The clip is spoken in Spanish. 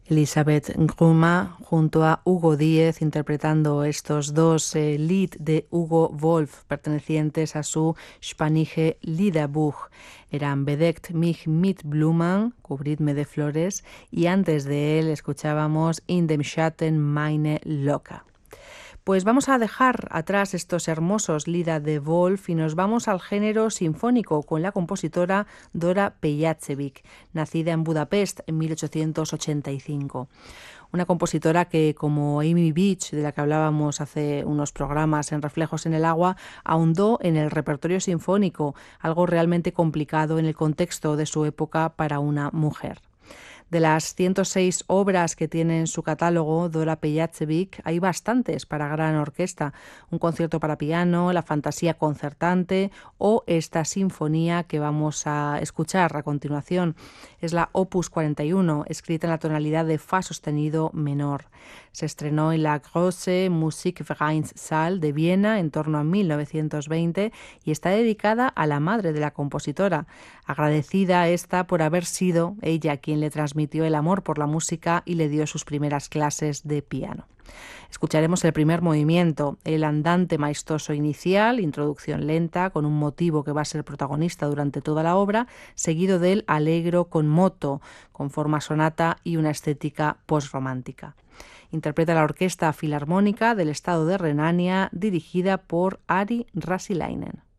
Elisabeth Gruma junto a Hugo Díez interpretando estos dos Lied de Hugo Wolf pertenecientes a su Spanische Liederbuch. Eran Bedeckt mich mit Blumen, cubridme de flores, y antes de él escuchábamos In dem Schatten meine Loca. Pues vamos a dejar atrás estos hermosos Lieder de Wolf y nos vamos al género sinfónico con la compositora Dora Pejacevic, nacida en Budapest en 1885. Una compositora que, como Amy Beach, de la que hablábamos hace unos programas en Reflejos en el Agua, ahondó en el repertorio sinfónico, algo realmente complicado en el contexto de su época para una mujer. De las 106 obras que tiene en su catálogo Dora Pejacevic, hay bastantes para gran orquesta, un concierto para piano, la fantasía concertante o esta sinfonía que vamos a escuchar a continuación. Es la Opus 41, escrita en la tonalidad de Fa sostenido menor. Se estrenó en la Große Musikvereinssaal de Viena en torno a 1920 y está dedicada a la madre de la compositora, agradecida esta por haber sido ella quien le transmitió el amor por la música y le dio sus primeras clases de piano. Escucharemos el primer movimiento, el andante maestoso inicial, introducción lenta, con un motivo que va a ser protagonista durante toda la obra, seguido del allegro con moto, con forma sonata y una estética posromántica. Interpreta la Orquesta Filarmónica del Estado de Renania, dirigida por Ari Rasilainen.